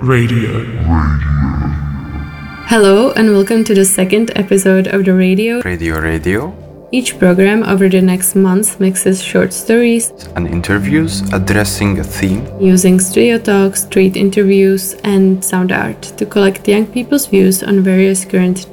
Radio. Hello and welcome to the second episode of the Radio. Radio. Each program over the next month mixes short stories And interviews addressing a theme using studio talks, street interviews, and sound art to collect young people's views on various current